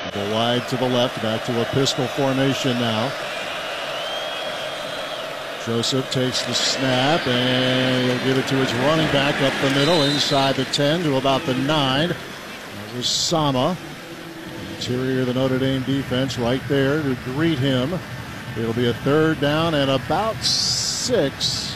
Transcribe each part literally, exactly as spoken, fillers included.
Double wide to the left, back to a pistol formation now. Joseph takes the snap, and he'll give it to his running back up the middle, inside the ten to about the nine. That was Sama. Interior of the Notre Dame defense right there to greet him. It'll be a third down and about six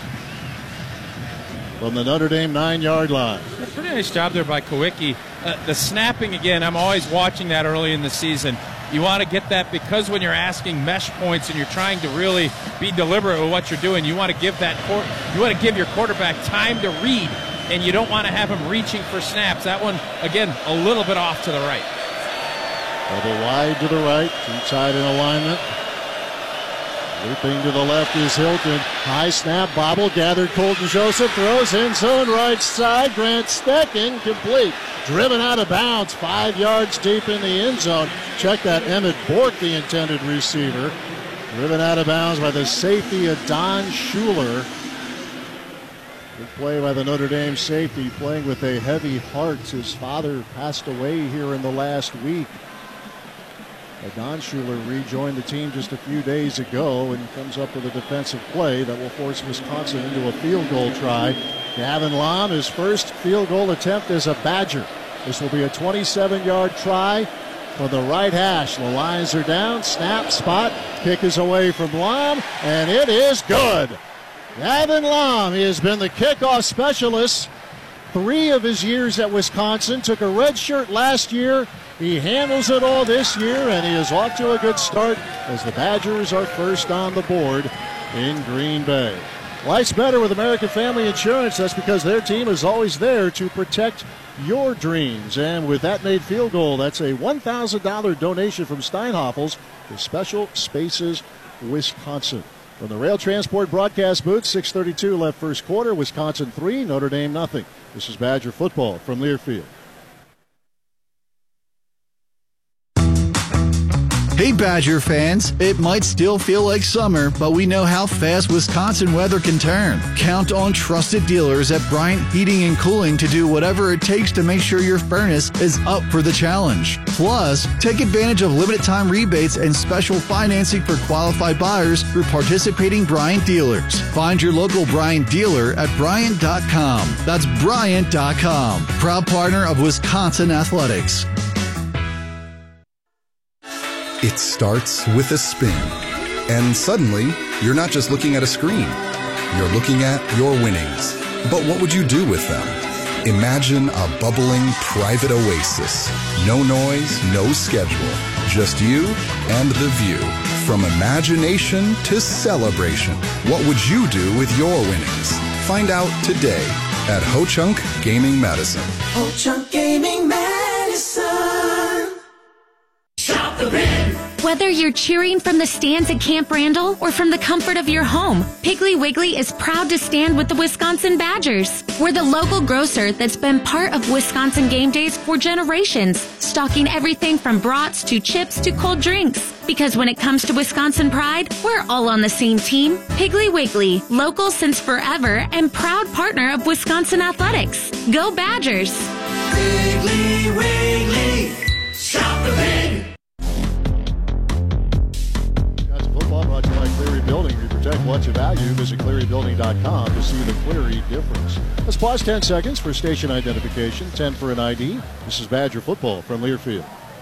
from the Notre Dame nine-yard line. A pretty nice job there by Kowicki. Uh, the snapping, again, I'm always watching that early in the season. You want to get that because when you're asking mesh points and you're trying to really be deliberate with what you're doing, you want to give that you want to give your quarterback time to read, and you don't want to have him reaching for snaps. That one, again, a little bit off to the right. Double wide to the right, two tight in alignment. Looping to the left is Hilton. High snap, bobble, gathered Colton Joseph, throws end zone right side. Grant Steck incomplete. Driven out of bounds, five yards deep in the end zone. Check that, Emmett Bork, the intended receiver. Driven out of bounds by the safety of Don Schuler. Good play by the Notre Dame safety, playing with a heavy heart. His father passed away here in the last week. Don Schuler rejoined the team just a few days ago and comes up with a defensive play that will force Wisconsin into a field goal try. Gavin Lom, his first field goal attempt as a Badger. This will be a twenty-seven-yard try for the right hash. The lines are down, snap, spot, kick is away from Lom, and it is good. Gavin Lom, he has been the kickoff specialist three of his years at Wisconsin, took a red shirt last year. He handles it all this year, and he is off to a good start as the Badgers are first on the board in Green Bay. Life's better with American Family Insurance. That's because their team is always there to protect your dreams. And with that made field goal, that's a one thousand dollars donation from Steinhoffels to Special Spaces Wisconsin. From the Rail Transport broadcast booth, six thirty-two left first quarter, Wisconsin three, Notre Dame nothing. This is Badger football from Learfield. Hey Badger fans, it might still feel like summer, but we know how fast Wisconsin weather can turn. Count on trusted dealers at Bryant Heating and Cooling to do whatever it takes to make sure your furnace is up for the challenge. Plus, take advantage of limited time rebates and special financing for qualified buyers through participating Bryant dealers. Find your local Bryant dealer at Bryant dot com. That's Bryant dot com. Proud partner of Wisconsin Athletics. It starts with a spin, and suddenly, you're not just looking at a screen. You're looking at your winnings. But what would you do with them? Imagine a bubbling private oasis. No noise, no schedule. Just you and the view. From imagination to celebration. What would you do with your winnings? Find out today at Ho-Chunk Gaming Madison. Ho-Chunk Gaming Madison. Shop the bin. Whether you're cheering from the stands at Camp Randall or from the comfort of your home, Piggly Wiggly is proud to stand with the Wisconsin Badgers. We're the local grocer that's been part of Wisconsin game days for generations, stocking everything from brats to chips to cold drinks. Because when it comes to Wisconsin pride, we're all on the same team. Piggly Wiggly, local since forever and proud partner of Wisconsin Athletics. Go Badgers! Piggly Wiggly, shop the bin. Brought to you by Cleary Building. We protect what you value. Visit cleary building dot com to see the Cleary difference. Let's pause ten seconds for station identification. ten for an I D. This is Badger football from Learfield.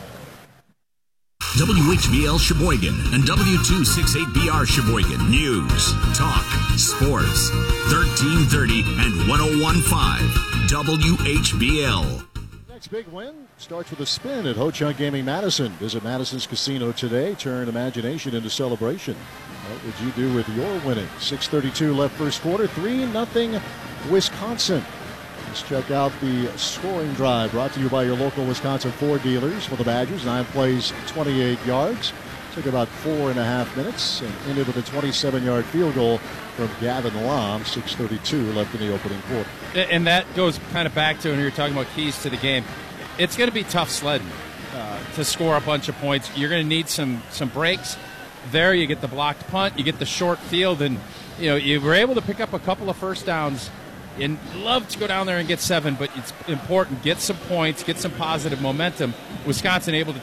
W H B L Sheboygan and W two sixty-eight B R Sheboygan. News, talk, sports. thirteen thirty and one oh one point five W H B L. Next big win starts with a spin at Ho-Chunk Gaming Madison. Visit Madison's Casino today. Turn imagination into celebration. What would you do with your winning? six thirty-two left first quarter. three nothing Wisconsin. Let's check out the scoring drive brought to you by your local Wisconsin Ford dealers for the Badgers. Nine plays, twenty-eight yards. Took about four and a half minutes and ended with a twenty-seven-yard field goal from Gavin Lom. six thirty-two left in the opening quarter. And that goes kind of back to when you were talking about keys to the game. It's going to be tough sledding uh, to score a bunch of points. You're going to need some some breaks. There you get the blocked punt, you get the short field, and you know you were able to pick up a couple of first downs. And love to go down there and get seven, but it's important. Get some points, get some positive momentum. Wisconsin able to